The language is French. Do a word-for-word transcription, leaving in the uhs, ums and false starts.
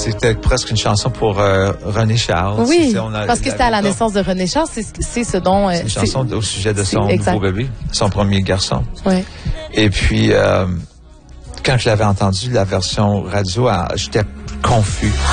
c'était presque une chanson pour euh, René Charles. Oui, c'est, on a, parce que c'était à la naissance de René Charles, c'est, c'est ce dont... Euh, c'est une chanson c'est, au sujet de son exact. nouveau bébé, son premier garçon. Oui. Et puis, euh, quand je l'avais entendu, la version radio, j'étais confus.